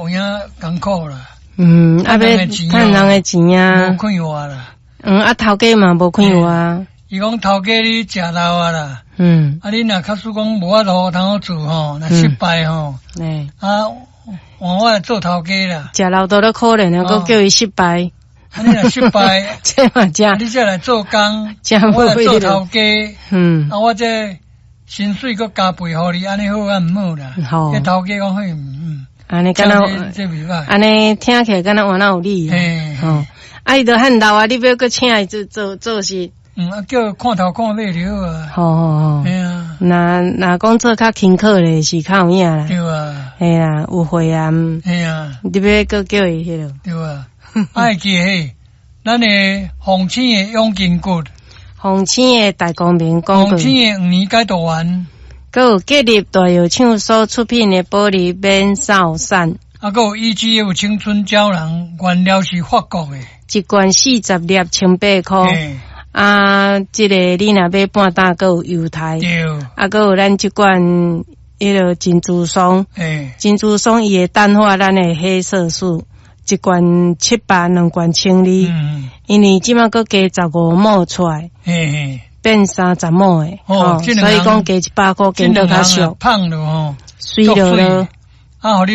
有影艰苦啦。 啊，要趁人的钱啊， 无看活啦。 啊，头家嘛无看活啊。 伊讲头家你食老啊啦。啊，你若假使讲无法度通好做吼，若失败吼，啊，我来做头家啦。 食老多都可怜啊，搁叫伊失败。 啊，你若失败， 这嘛正， 你才来做工， 我来做头家。啊，我这薪水搁加倍互你，安尼好啊，毋好啦。好，这头家讲嘿， 安尼敢若这袂歹， 安尼听起来敢若换哪有理啊？吼，啊，伊都汉老啊，你要搁请伊做事。 啊，叫看头看尾就好啊。 好，哎呀，那讲做较勤课咧，是较有影啦。 对啊。 哎呀，有会啊。哎呀， 你要搁叫伊迄落。 对啊。爱记嘿，咱的洪青的永金骨， 洪青的大公民讲过， 洪青的5年解毒丸， 佮有建立大药厂所出品的玻璃免扫散， 啊，佮有EGF青春胶囊，原料是法国的， 一罐40粒1,800块。啊，这个你若买半打，佮有犹太，啊，佮有咱这罐迄个珍珠霜，珍珠霜伊会淡化咱的黑色素，一罐700，两罐1200，因为即马佮加15毛出来，变30毛的，所以讲加100块，减到较俗， 胖了吼， 水了咯。 啊，